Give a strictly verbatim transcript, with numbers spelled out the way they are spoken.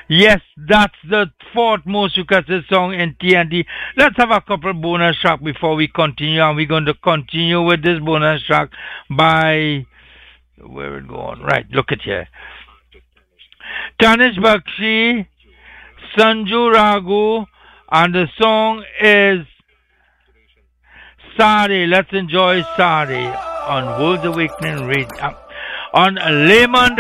Yes, that's the fourth most requested song in T N T. Let's have a couple bonus track before we continue, and we're going to continue with this bonus track by where it going? Right, look at here. Tanish Bakshi, Sanju Raghu, and the song is Sari. Let's enjoy Sari on World's Awakening Radio, on Layman